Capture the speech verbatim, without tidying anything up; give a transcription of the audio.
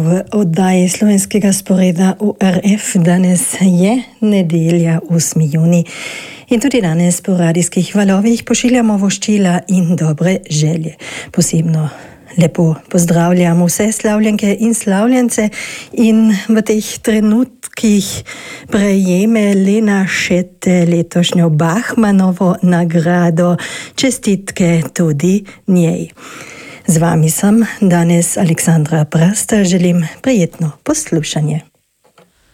v oddaji slovenskega sporeda U R F. Danes je nedelja, osmi junij. In tudi danes po radijskih valovih pošiljamo voščila in dobre želje. Posebno lepo pozdravljam vse slavljenke in slavljence in v teh trenutkih prejeme Lena Šete letošnjo Bachmanovo nagrado. Čestitke tudi njej. Z vami sem danes Aleksandra Prasta, želim prijetno poslušanje.